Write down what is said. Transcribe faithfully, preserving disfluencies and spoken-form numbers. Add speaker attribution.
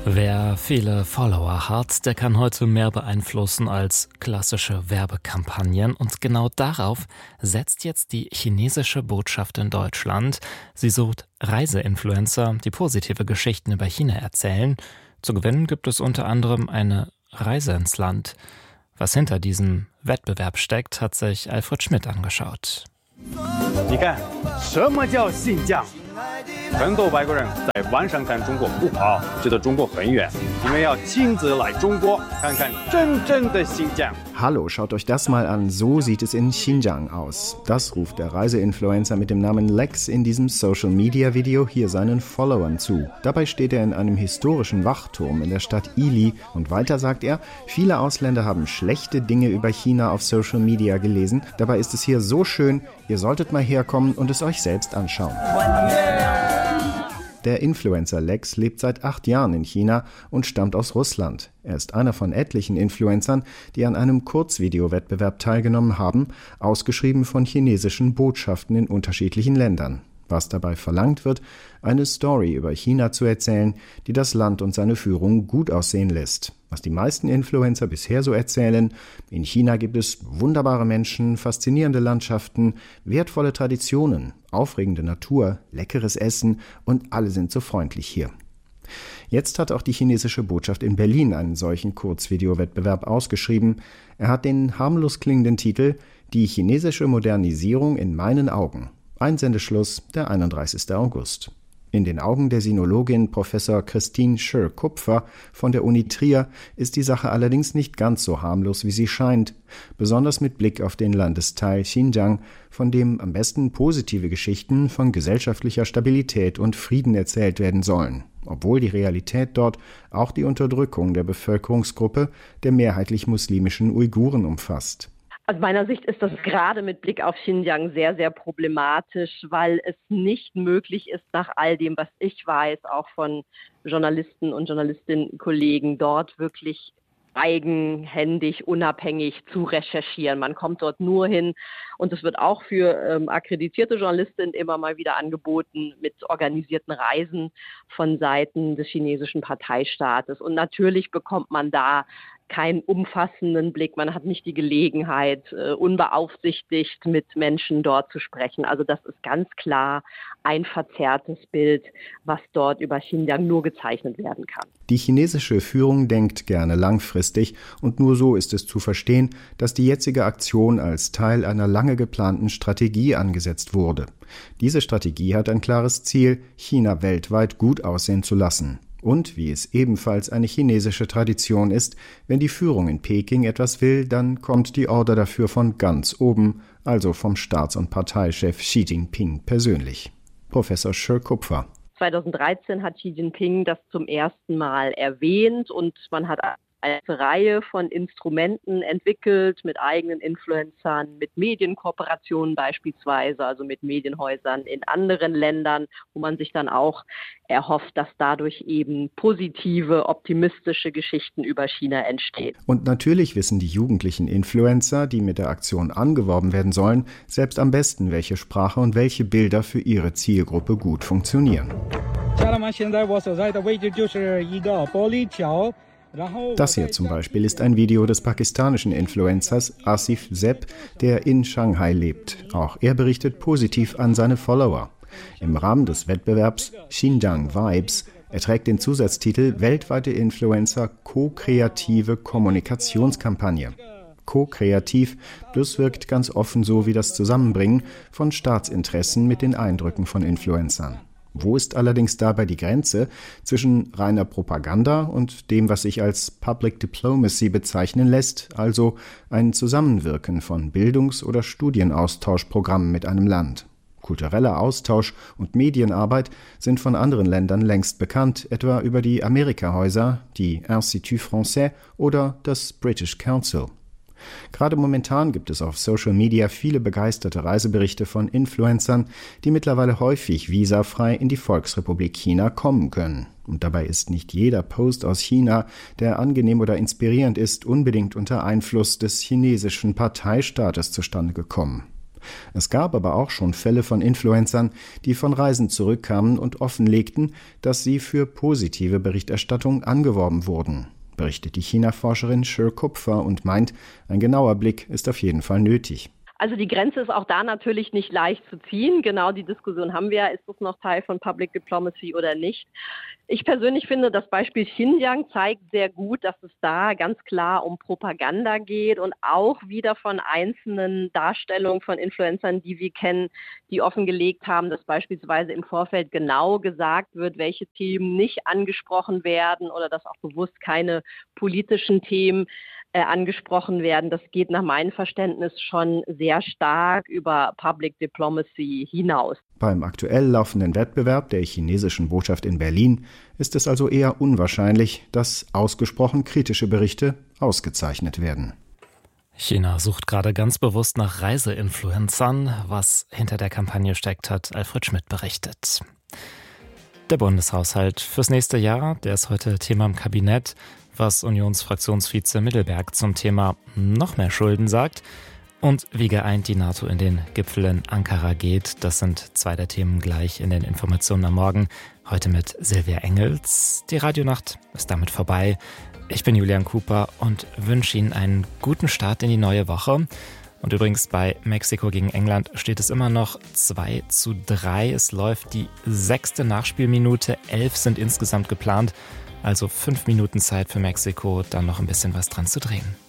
Speaker 1: Wer viele Follower hat, der kann heute mehr beeinflussen als klassische Werbekampagnen. Und genau darauf setzt jetzt die chinesische Botschaft in Deutschland. Sie sucht Reiseinfluencer, die positive Geschichten über China erzählen. Zu gewinnen gibt es unter anderem eine Reise ins Land. Was hinter diesem Wettbewerb steckt, hat sich Alfred Schmidt angeschaut.
Speaker 2: 你看，什么叫新疆？很多外国人在网上看中国不好，觉得中国很远。你们要亲自来中国，看看真正的新疆。
Speaker 3: Hallo, schaut euch das mal an. So sieht es in Xinjiang aus. Das ruft der Reiseinfluencer mit dem Namen Lex in diesem Social-Media-Video hier seinen Followern zu. Dabei steht er in einem historischen Wachturm in der Stadt Yili. Und weiter sagt er, viele Ausländer haben schlechte Dinge über China auf Social Media gelesen. Dabei ist es hier so schön, ihr solltet mal herkommen und es euch selbst anschauen. Der Influencer Lex lebt seit acht Jahren in China und stammt aus Russland. Er ist einer von etlichen Influencern, die an einem Kurzvideowettbewerb teilgenommen haben, ausgeschrieben von chinesischen Botschaften in unterschiedlichen Ländern. Was dabei verlangt wird, eine Story über China zu erzählen, die das Land und seine Führung gut aussehen lässt. Was die meisten Influencer bisher so erzählen: In China gibt es wunderbare Menschen, faszinierende Landschaften, wertvolle Traditionen, aufregende Natur, leckeres Essen und alle sind so freundlich hier. Jetzt hat auch die chinesische Botschaft in Berlin einen solchen Kurzvideowettbewerb ausgeschrieben. Er hat den harmlos klingenden Titel »Die chinesische Modernisierung in meinen Augen«. Einsendeschluss der einunddreißigster August. In den Augen der Sinologin Professor Christine Schör-Kupfer von der Uni Trier ist die Sache allerdings nicht ganz so harmlos, wie sie scheint, besonders mit Blick auf den Landesteil Xinjiang, von dem am besten positive Geschichten von gesellschaftlicher Stabilität und Frieden erzählt werden sollen, obwohl die Realität dort auch die Unterdrückung der Bevölkerungsgruppe der mehrheitlich muslimischen Uiguren umfasst.
Speaker 4: Aus meiner Sicht ist das gerade mit Blick auf Xinjiang sehr, sehr problematisch, weil es nicht möglich ist, nach all dem, was ich weiß, auch von Journalisten und Journalistinnen-Kollegen, dort wirklich eigenhändig, unabhängig zu recherchieren. Man kommt dort nur hin und es wird auch für ähm, akkreditierte Journalistinnen immer mal wieder angeboten mit organisierten Reisen von Seiten des chinesischen Parteistaates. Und natürlich bekommt man da keinen umfassenden Blick. Man hat nicht die Gelegenheit, uh, unbeaufsichtigt mit Menschen dort zu sprechen. Also das ist ganz klar ein verzerrtes Bild, was dort über Xinjiang nur gezeichnet werden kann.
Speaker 3: Die chinesische Führung denkt gerne langfristig und nur so ist es zu verstehen, dass die jetzige Aktion als Teil einer lange geplanten Strategie angesetzt wurde. Diese Strategie hat ein klares Ziel, China weltweit gut aussehen zu lassen. Und, wie es ebenfalls eine chinesische Tradition ist, wenn die Führung in Peking etwas will, dann kommt die Order dafür von ganz oben, also vom Staats- und Parteichef Xi Jinping persönlich. Professor Schör-Kupfer.
Speaker 4: zweitausenddreizehn hat Xi Jinping das zum ersten Mal erwähnt und man hat eine Reihe von Instrumenten entwickelt mit eigenen Influencern, mit Medienkooperationen beispielsweise, also mit Medienhäusern in anderen Ländern, wo man sich dann auch erhofft, dass dadurch eben positive, optimistische Geschichten über China entstehen.
Speaker 3: Und natürlich wissen die jugendlichen Influencer, die mit der Aktion angeworben werden sollen, selbst am besten, welche Sprache und welche Bilder für ihre Zielgruppe gut funktionieren. Das hier zum Beispiel ist ein Video des pakistanischen Influencers Asif Zeb, der in Shanghai lebt. Auch er berichtet positiv an seine Follower. Im Rahmen des Wettbewerbs Xinjiang Vibes, er trägt den Zusatztitel Weltweite Influencer Co-kreative Kommunikationskampagne. Co-kreativ, das wirkt ganz offen so wie das Zusammenbringen von Staatsinteressen mit den Eindrücken von Influencern. Wo ist allerdings dabei die Grenze zwischen reiner Propaganda und dem, was sich als Public Diplomacy bezeichnen lässt, also ein Zusammenwirken von Bildungs- oder Studienaustauschprogrammen mit einem Land? Kultureller Austausch und Medienarbeit sind von anderen Ländern längst bekannt, etwa über die Amerika-Häuser, die Institut Français oder das British Council. Gerade momentan gibt es auf Social Media viele begeisterte Reiseberichte von Influencern, die mittlerweile häufig visafrei in die Volksrepublik China kommen können. Und dabei ist nicht jeder Post aus China, der angenehm oder inspirierend ist, unbedingt unter Einfluss des chinesischen Parteistaates zustande gekommen. Es gab aber auch schon Fälle von Influencern, die von Reisen zurückkamen und offenlegten, dass sie für positive Berichterstattung angeworben wurden, berichtet die China-Forscherin Shi Kupfer und meint, ein genauer Blick ist auf jeden Fall nötig.
Speaker 4: Also die Grenze ist auch da natürlich nicht leicht zu ziehen. Genau die Diskussion haben wir. Ist das noch Teil von Public Diplomacy oder nicht? Ich persönlich finde, das Beispiel Xinjiang zeigt sehr gut, dass es da ganz klar um Propaganda geht und auch wieder von einzelnen Darstellungen von Influencern, die wir kennen, die offengelegt haben, dass beispielsweise im Vorfeld genau gesagt wird, welche Themen nicht angesprochen werden oder dass auch bewusst keine politischen Themen angesprochen werden. Das geht nach meinem Verständnis schon sehr stark über Public Diplomacy hinaus.
Speaker 3: Beim aktuell laufenden Wettbewerb der chinesischen Botschaft in Berlin ist es also eher unwahrscheinlich, dass ausgesprochen kritische Berichte ausgezeichnet werden.
Speaker 1: China sucht gerade ganz bewusst nach Reiseinfluencern. Was hinter der Kampagne steckt, hat Alfred Schmidt berichtet. Der Bundeshaushalt fürs nächste Jahr, der ist heute Thema im Kabinett. Was Unionsfraktionsvize Middelberg zum Thema noch mehr Schulden sagt und wie geeint die NATO in den Gipfel in Ankara geht. Das sind zwei der Themen gleich in den Informationen am Morgen. Heute mit Silvia Engels. Die Radionacht ist damit vorbei. Ich bin Julian Cooper und wünsche Ihnen einen guten Start in die neue Woche. Und übrigens bei Mexiko gegen England steht es immer noch zwei zu drei. Es läuft die sechste Nachspielminute. Elf sind insgesamt geplant. Also fünf Minuten Zeit für Mexiko, dann noch ein bisschen was dran zu drehen.